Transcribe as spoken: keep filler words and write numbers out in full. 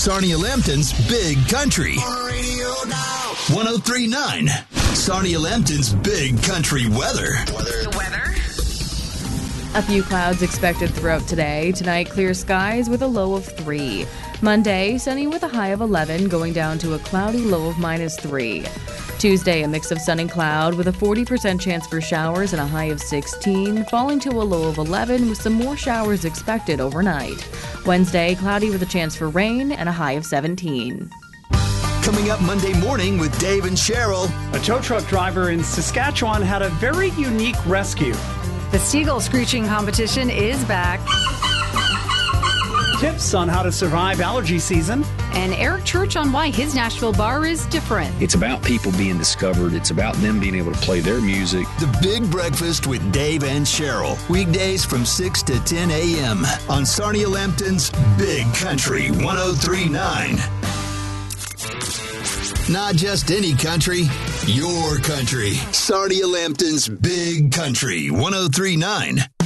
Sarnia Lambton's Big Country. Radio now. one oh three point nine. Sarnia Lambton's Big Country Weather. Weather. The weather. A few clouds expected throughout today. Tonight, clear skies with a low of three. Monday, sunny with a high of eleven, going down to a cloudy low of minus three. Tuesday, a mix of sun and cloud with a forty percent chance for showers and a high of sixteen, falling to a low of eleven with some more showers expected overnight. Wednesday, cloudy with a chance for rain and a high of seventeen. Coming up Monday morning with Dave and Cheryl. A tow truck driver in Saskatchewan had a very unique rescue. The Seagull Screeching Competition is back. Tips on how to survive allergy season. And Eric Church on why his Nashville bar is different. It's about people being discovered. It's about them being able to play their music. The Big Breakfast with Dave and Cheryl. Weekdays from six to ten a.m. on Sarnia Lambton's Big Country one oh three point nine. Not just any country, your country. Sarnia Lambton's Big Country one oh three point nine.